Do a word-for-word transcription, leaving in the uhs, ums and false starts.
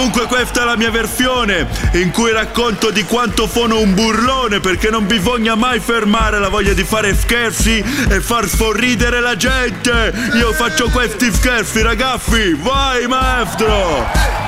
Comunque questa è la mia versione in cui racconto di quanto sono un burlone, perché non bisogna mai fermare la voglia di fare scherzi e far sorridere la gente. Io faccio questi scherzi, ragazzi. Vai maestro!